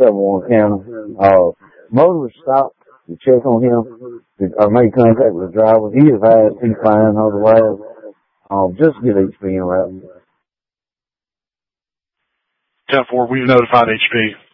Warren County. Motorist stopped to check on him, or made contact with the driver. He has had two fine otherwise. Just get HP in route. 10-4, we've notified HP.